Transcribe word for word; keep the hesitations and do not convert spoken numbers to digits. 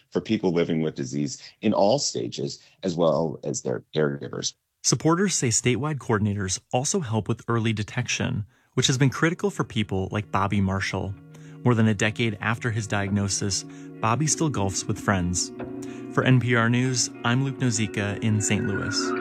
for people living with disease in all stages, as well as their caregivers. Supporters say statewide coordinators also help with early detection, which has been critical for people like Bobby Marshall. More than a decade after his diagnosis, Bobby still golfs with friends. For N P R News, I'm Luke Nozica in Saint Louis.